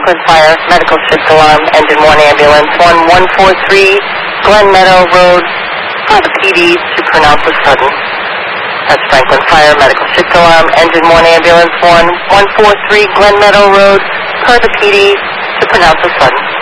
Franklin Fire, medical shift alarm, engine 1 ambulance 1143 Glen Meadow Road, for the PD to pronounce a sudden. That's Franklin Fire, medical shift alarm, engine 1 ambulance 1143 Glen Meadow Road, per the PD to pronounce a sudden.